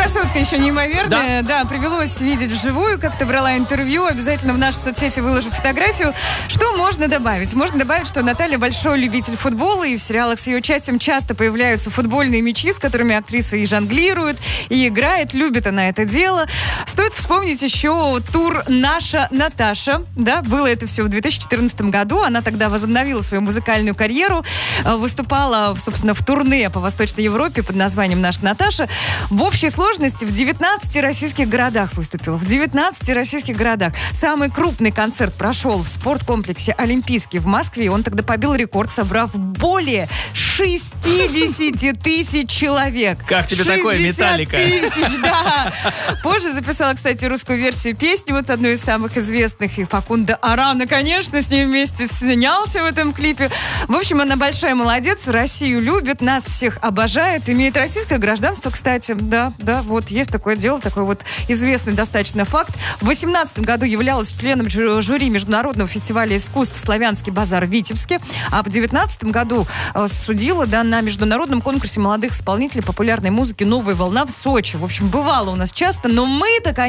Красотка еще неимоверная. Да, привелось видеть вживую, как ты брала интервью. Обязательно в наши соцсети выложу фотографию. Что можно добавить? Можно добавить, что Наталья большой любитель футбола, и в сериалах с ее участием часто появляются футбольные мячи, с которыми актриса и жонглирует, и играет. Любит она это дело. Стоит вспомнить еще тур «Наша Наташа». Да, было это все в 2014 году. Она тогда возобновила свою музыкальную карьеру, выступала, собственно, в турне по Восточной Европе под названием «Наша Наташа». В общей сложности в 19 российских городах выступила. В 19 российских городах. Самый крупный концерт прошел в спорткомплексе «Олимпийский» в Москве. Он тогда побил рекорд, собрав более 60 тысяч человек. Как тебе такое, Металлика? 60 тысяч, да. Позже записала, кстати, русскую версию песни, вот одной из самых известных. И Факундо Арана, конечно, с ней вместе снялся в этом клипе. В общем, она большая молодец, Россию любит, нас всех обожает, имеет российское гражданство, кстати. Да, вот есть такое дело, такой вот известный достаточно факт. В 2018 году являлась членом жюри Международного фестиваля искусств «Славянский базар» в Витебске, а в 2019 году судила, на международном конкурсе молодых исполнителей популярной музыки «Новая волна» в Сочи. В общем, бывало у нас часто, но мы-то,